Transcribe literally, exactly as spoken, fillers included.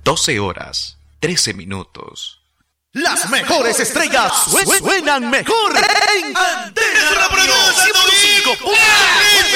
doce horas, trece minutos. Las mejores estrellas suen- suenan mejor en Antena Radio ciento cinco punto tres.